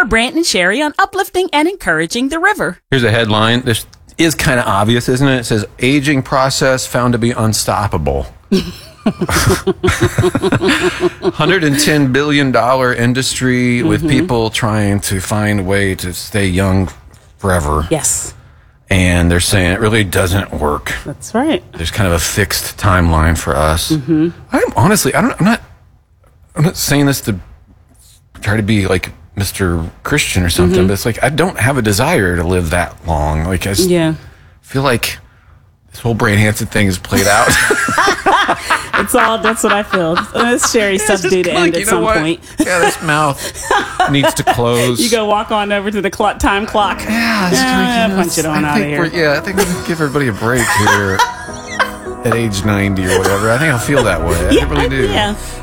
Brant and Sherry on uplifting and encouraging the river. Here's a headline. This is kind of obvious, isn't it? It says, aging process found to be unstoppable. $110 billion industry with people trying to find a way to stay young forever. Yes. And they're saying it really doesn't work. That's right. There's kind of a fixed timeline for us. I'm not saying this to try to be like Mr. Christian or something, but it's like I don't have a desire to live that long. Like I just feel like this whole Brain Hansen thing is played out. That's what I feel. It's Sherry's stuff due to end at some point. Yeah, this mouth needs to close. You go walk on over to the time clock. Yeah, punch it on out of here. I think we can give everybody a break here at age 90 or whatever. I think I'll feel that way. I really do. Yeah.